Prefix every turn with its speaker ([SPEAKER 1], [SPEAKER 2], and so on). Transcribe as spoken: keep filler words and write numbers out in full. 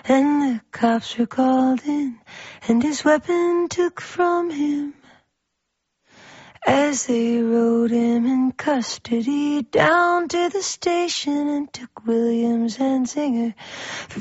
[SPEAKER 1] and the cops were called in, and his weapon took from him. As they rode him in custody down to the station and took Williams and Singer for